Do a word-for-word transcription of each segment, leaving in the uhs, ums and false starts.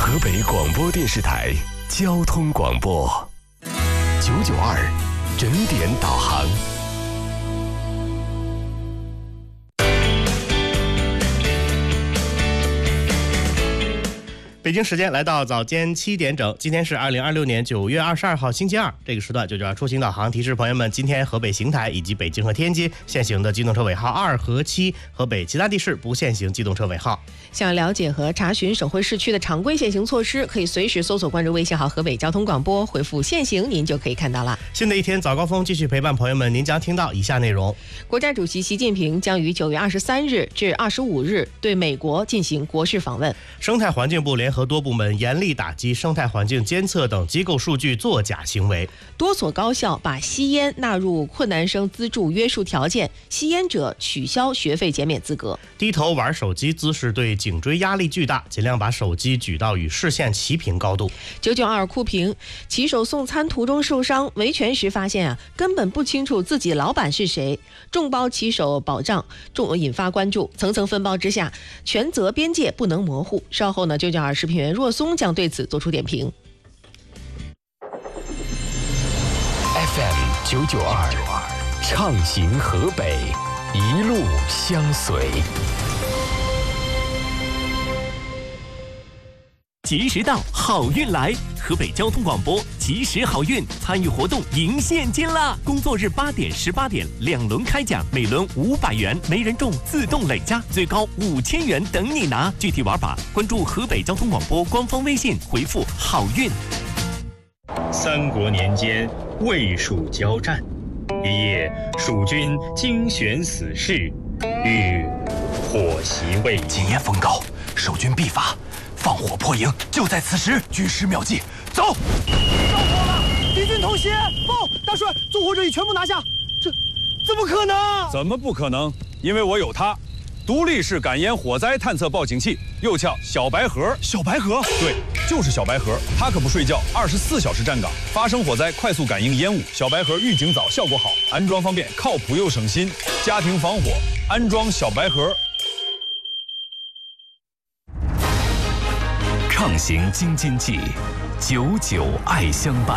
河北广播电视台交通广播九九二整点导航。 北京时间来到早间七点整，今天是二零二六年九月二十二号星期二，这个时段就叫出行导航提示朋友们，今天河北邢台以及北京和天津限行的机动车尾号二和七，河北其他地市不限行机动车尾号。 想了解和查询省会市区的常规限行措施，可以随时搜索关注微信号河北交通广播，回复限行，您就可以看到了。 新的一天早高峰继续陪伴朋友们，您将听到以下内容： 国家主席习近平将于九月二十三日至二十五日对美国进行国事访问。 生态环境部联合多部门严厉打击生态环境监测等机构数据作假行为。 多所高校把吸烟纳入困难生资助约束条件，吸烟者取消学费减免资格。 低头玩手机姿势对颈椎压力巨大，尽量把手机举到与视线齐平高度。 九九二酷评：骑手送餐途中受伤，维权时发现啊，根本不清楚自己老板是谁，众包骑手保障众引发关注，层层分包之下，权责边界不能模糊。稍后呢，九九二视频员若松将对此做出点评。 F M 九九二畅行河北，一路相随。 及时到，好运来！河北交通广播及时好运参与活动赢现金啦！工作日八点、十八点两轮开奖，每轮五百元，没人中自动累加，最高五千元等你拿。具体玩法关注河北交通广播官方微信，回复好运。 三国年间，魏蜀交战，一夜蜀军精选死士，欲火袭魏。 今夜风高，守军必发。放火破营，就在此时。军师妙计，走！ 着火了，敌军偷袭！报，大帅，纵火者已全部拿下。这怎么可能？ 怎么不可能？因为我有它，独立式感烟火灾探测报警器，又叫小白盒。 小白盒？ 对，就是小白盒。它可不睡觉，二十四小时站岗，发生火灾快速感应烟雾。小白盒预警早，效果好，安装方便，靠谱又省心。家庭防火，安装小白盒。 畅行京津冀，久久爱相伴。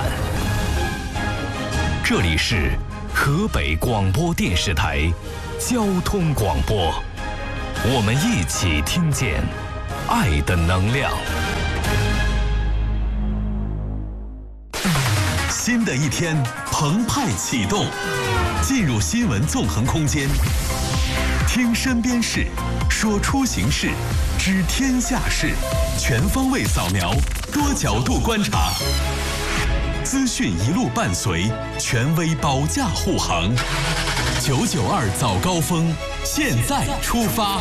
这里是河北广播电视台交通广播，我们一起听见爱的能量。新的一天澎湃启动，进入新闻纵横空间，听身边事，说出行事，知天下事，全方位扫描，多角度观察，资讯一路伴随，权威保驾护航。九九二早高峰，现在出发。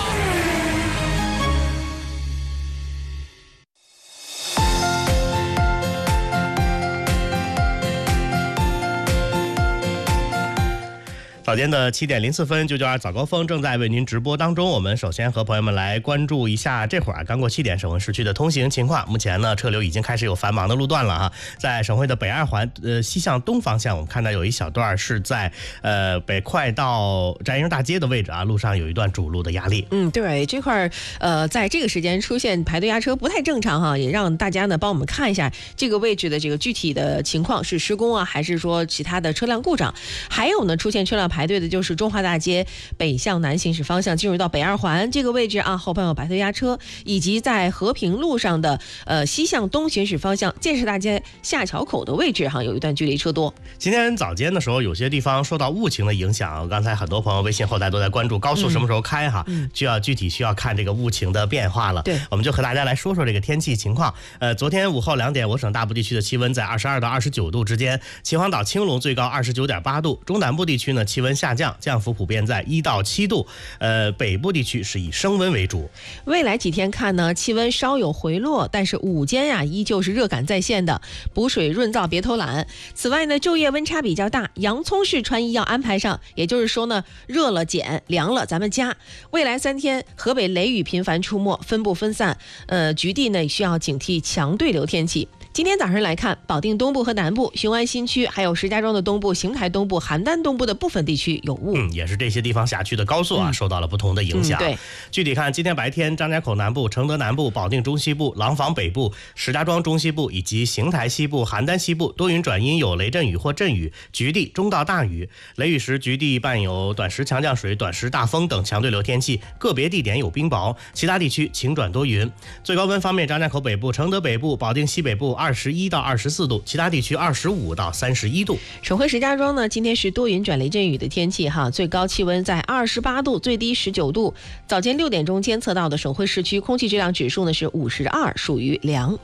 早间的七点零四分，九九二早高峰正在为您直播当中。我们首先和朋友们来关注一下这会儿刚过七点省会市区的通行情况。目前呢，车流已经开始有繁忙的路段了哈。在省会的北二环呃西向东方向，我们看到有一小段是在呃北快到翟营大街的位置啊，路上有一段主路的压力。 嗯，对，这块呃在这个时间出现排队压车不太正常哈，也让大家呢帮我们看一下这个位置的这个具体的情况，是施工啊，还是说其他的车辆故障？还有呢，出现车辆排队的就是中华大街北向南行驶方向进入到北二环这个位置啊，后方有排队压车，以及在和平路上的呃西向东行驶方向建设大街下桥口的位置哈，有一段距离车多。 今天早间的时候，有些地方受到雾情的影响，刚才很多朋友微信后台都在关注高速什么时候开哈，嗯、就要具体需要看这个雾情的变化了。 对， 我们就和大家来说说这个天气情况。呃，昨天午后两点，我省大部地区的气温在二十二到二十九度之间，秦皇岛、青龙最高二十九点八度，中南部地区呢气温下降。降幅普遍在一到七度，呃，北部地区是以升温为主。 未来几天看呢，气温稍有回落，但是午间呀、啊、依旧是热感在线的，补水润燥别偷懒。此外呢，昼夜温差比较大，洋葱式穿衣要安排上，也就是说呢，热了减，凉了咱们加。未来三天，河北雷雨频繁出没，分布分散，呃，局地呢需要警惕强对流天气。今天早上来看，保定东部和南部、雄安新区，还有石家庄的东部、邢台东部、邯郸东部的部分地区地区有雾。 嗯，也是这些地方辖区的高速啊、嗯、受到了不同的影响。 嗯、对， 具体看，今天白天张家口南部、承德南部、保定中西部、廊坊北部、石家庄中西部以及邢台西部、邯郸西部多云转阴，有雷阵雨或阵雨，局地中到大雨，雷雨时局地伴有短时强降水、短时大风等强对流天气，个别地点有冰雹，其他地区晴转多云。最高温方面，张家口北部、承德北部、保定西北部二十一到二十四度，其他地区二十五到三十一度。 省会石家庄呢，今天是多云转雷阵雨的天气哈，最高气温在二十八度，最低十九度。早间六点钟监测到的省会市区空气质量指数呢是五十二，属于良。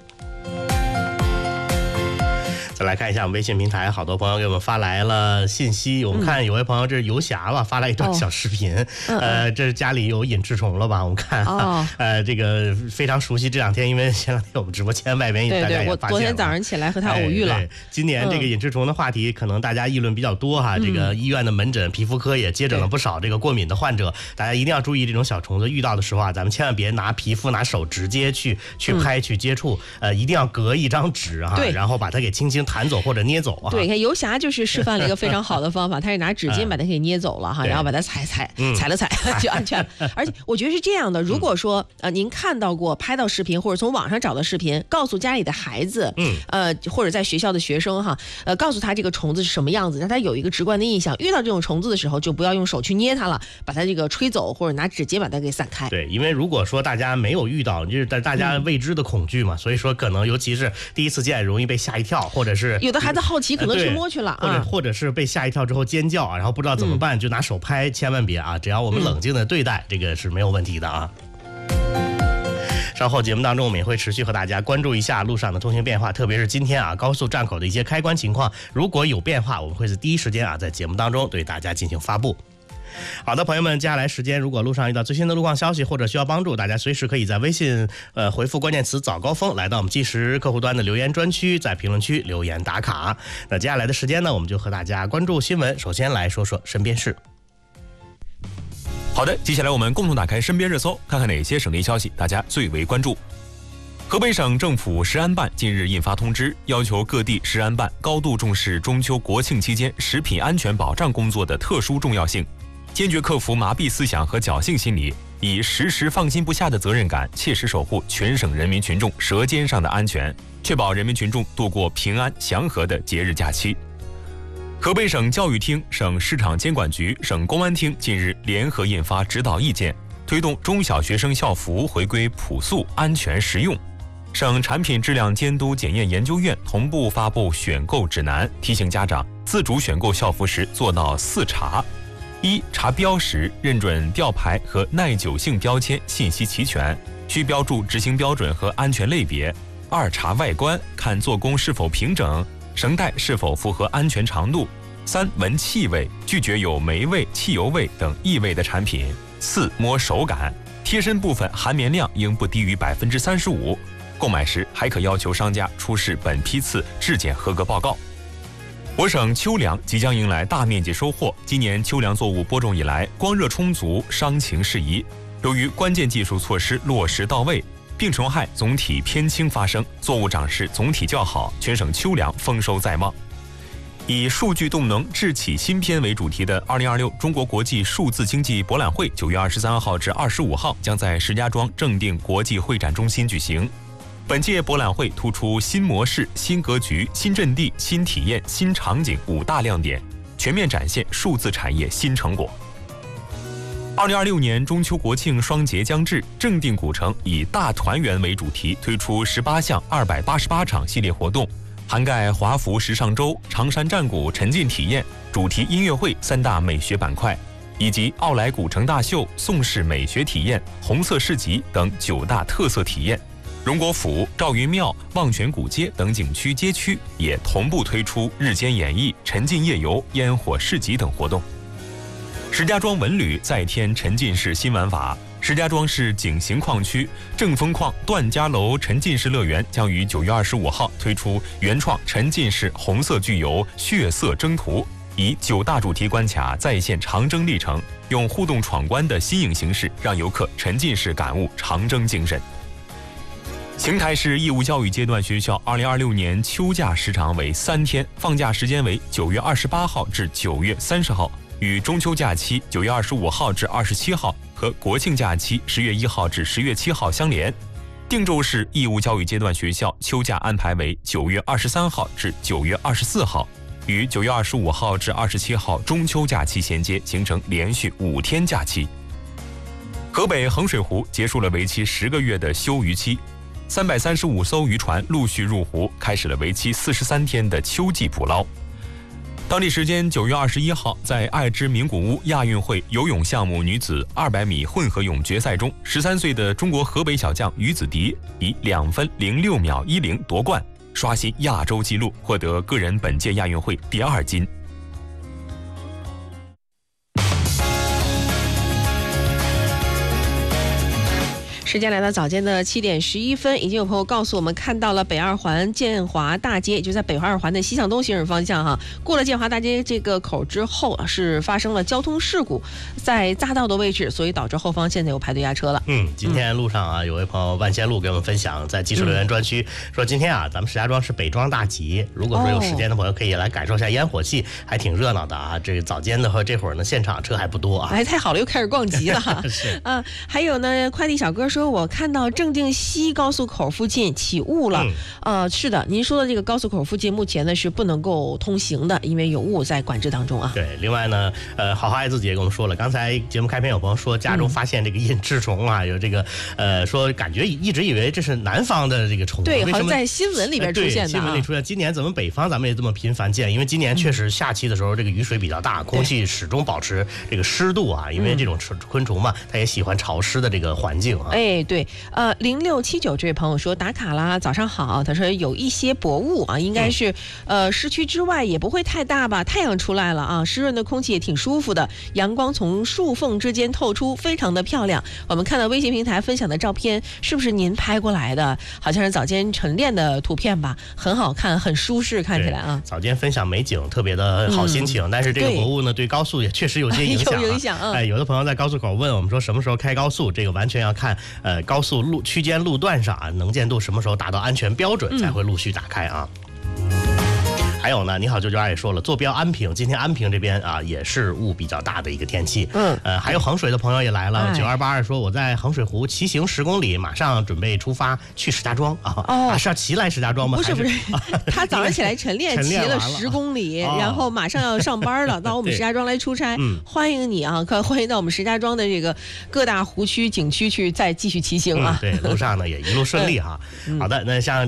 再来看一下我们微信平台，好多朋友给我们发来了信息。我们看有位朋友，这是游侠吧，发来一段小视频。哦、呃，这是家里有隐翅虫了吧？我们看，哦、呃，这个非常熟悉。这两天因为前两天我们直播间外边大家也发现了， 对对，我昨天早上起来和他偶遇了。 哎、今年这个隐翅虫的话题，可能大家议论比较多哈。嗯、这个医院的门诊皮肤科也接诊了不少这个过敏的患者，大家一定要注意这种小虫子遇到的时候啊，咱们千万别拿皮肤拿手直接去去拍、嗯、去接触，呃，一定要隔一张纸哈，然后把它给轻轻弹走或者捏走。 对，看游侠就是示范了一个非常好的方法，他是拿纸巾把它给捏走了哈，然后把它踩踩踩了踩就安全了。而且我觉得是这样的，如果说呃您看到过拍到视频或者从网上找到视频，告诉家里的孩子，嗯呃或者在学校的学生哈，呃告诉他这个虫子是什么样子，让他有一个直观的印象。遇到这种虫子的时候，就不要用手去捏它了，把它这个吹走，或者拿纸巾把它给散开。 对，因为如果说大家没有遇到，就是大家未知的恐惧嘛，嗯、所以说可能尤其是第一次见容易被吓一跳，或者是有的孩子好奇可能去摸去了， 或者或者是被吓一跳之后尖叫啊，然后不知道怎么办，就拿手拍，千万别啊！只要我们冷静的对待，这个是没有问题的啊。稍后节目当中，我们也会持续和大家关注一下路上的通行变化，特别是今天啊高速站口的一些开关情况，如果有变化，我们会在第一时间啊在节目当中对大家进行发布。好的，朋友们，接下来时间，如果路上遇到最新的路况消息或者需要帮助，大家随时可以在微信呃回复关键词早高峰，来到我们即时客户端的留言专区，在评论区留言打卡。那接下来的时间呢，我们就和大家关注新闻，首先来说说身边事。 好的，接下来我们共同打开身边热搜，看看哪些省内消息大家最为关注。河北省政府食安办近日印发通知，要求各地食安办高度重视中秋国庆期间食品安全保障工作的特殊重要性，坚决克服麻痹思想和侥幸心理，以时时放心不下的责任感，切实守护全省人民群众舌尖上的安全，确保人民群众度过平安祥和的节日假期。河北省教育厅、省市场监管局、省公安厅近日联合印发指导意见，推动中小学生校服回归朴素、安全、实用。省产品质量监督检验研究院同步发布选购指南，提醒家长自主选购校服时做到四查：一、查标识，认准吊牌和耐久性标签信息齐全，需标注执行标准和安全类别；二、查外观，看做工是否平整，绳带是否符合安全长度；三、闻气味，拒绝有霉味、汽油味等异味的产品；四、摸手感，贴身部分含棉量应不低于百分之三十五。购买时还可要求商家出示本批次质检合格报告。我省秋粮即将迎来大面积收获，今年秋粮作物播种以来，光热充足，伤晴适宜。由于关键技术措施落实到位，病虫害总体偏轻发生，作物长势总体较好，全省秋粮丰收在望。以数据动能智启新篇为主题的二零二六中国国际数字经济博览会，九月二十三号至二十五号将在石家庄正定国际会展中心举行。本届博览会突出新模式、新格局、新阵地、新体验、新场景五大亮点，全面展现数字产业新成果。二零二六年中秋国庆双节将至，正定古城以大团圆为主题，推出十八项二百八十八场系列活动，涵盖华服时尚周、长山战鼓沉浸体验、主题音乐会三大美学板块，以及奥莱古城大秀、宋式美学体验、红色市集等九大特色体验。荣国府、赵云庙、望泉古街等景区街区也同步推出日间演艺、沉浸夜游、烟火市集等活动。石家庄文旅再添沉浸式新玩法，石家庄市景行矿区正风矿段家楼沉浸式乐园将于九月二十五号推出原创沉浸式红色剧游血色征途，以九大主题关卡再现长征历程，用互动闯关的新颖形式，让游客沉浸式感悟长征精神。邢台市义务教育阶段学校二零二六年秋假时长为三天，放假时间为九月二十八号至九月三十号。 与中秋假期九月二十五号至二十七号和国庆假期十月一号至十月七号相连。定州市义务教育阶段学校秋假安排为九月二十三号至九月二十四号，与九月二十五号至二十七号中秋假期衔接，形成连续五天假期。河北衡水湖结束了为期十个月的休渔期，三百三十五艘渔船陆续入湖，开始了为期四十三天的秋季捕捞。当地时间九月二十一号，在爱知名古屋亚运会游泳项目女子二百米混合泳决赛中，十三岁的中国河北小将于子迪以两分零六秒一零夺冠，刷新亚洲纪录，获得个人本届亚运会第二金。 时间来到早间的七点十一分，已经有朋友告诉我们看到了北二环建华大街，也就在北二环的西向东行驶方向哈。过了建华大街这个口之后是发生了交通事故，在匝道的位置，所以导致后方现在有排队压车了。 嗯，今天路上啊，有位朋友万仙路给我们分享，在技术留言专区、嗯、说今天啊，咱们石家庄是北庄大集，如果说有时间的朋友可以来感受一下烟火气，还挺热闹的啊。这个早间的和这会儿呢，现场车还不多啊。 哎，太好了，又开始逛集了哈。 是啊，还有呢，快递小哥说。我看到正定西高速口附近起雾了、嗯、呃，是的，您说的这个高速口附近目前呢是不能够通行的，因为有雾在管制当中啊。 对，另外呢，呃，好好爱自己也跟我们说了，刚才节目开篇有朋友说家中发现这个印制虫啊，嗯、有这个呃，说感觉一直以为这是南方的这个虫， 对，好像在新闻里边出现的、啊呃、 新闻里出现。今年怎么北方咱们也这么频繁见？因为今年确实夏期的时候这个雨水比较大，空气始终保持这个湿度啊，因为这种昆虫嘛，它也喜欢潮湿的这个环境啊。 哎，对。呃，零六七九这位朋友说打卡啦，早上好。他说有一些薄雾啊，应该是、嗯、呃市区之外也不会太大吧。太阳出来了啊，湿润的空气也挺舒服的，阳光从树缝之间透出，非常的漂亮。我们看到微信平台分享的照片，是不是您拍过来的？好像是早间晨练的图片吧，很好看，很舒适，看起来啊。 早间分享美景，特别的好心情。嗯、但是这个薄雾呢，对高速也确实有些影响、啊。 有影响啊。 哎，有的朋友在高速口问我们说什么时候开高速，这个完全要看呃高速路区间路段上啊，能见度什么时候达到安全标准，才会陆续打开啊。嗯还有呢，你好，舅舅二也说了，坐标安平，今天安平这边啊也是雾比较大的一个天气。嗯，呃，还有衡水的朋友也来了，九二八二说我在衡水湖骑行十公里，马上准备出发去石家庄啊。哦，啊、是要骑来石家庄吗？ 不是不是，他早上起来晨练骑了十公里，哦、然后马上要上班了，到我们石家庄来出差。嗯，欢迎你啊，可欢迎到我们石家庄的这个各大湖区景区去再继续骑行啊。 嗯、对，路上呢也一路顺利哈。嗯、好的，那像。